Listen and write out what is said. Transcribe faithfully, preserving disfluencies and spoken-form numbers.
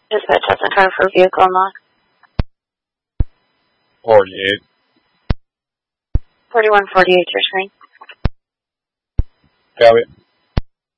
Dispatch has a car for vehicle unlock. forty-eight. forty-one forty-eight, your screen. Got it.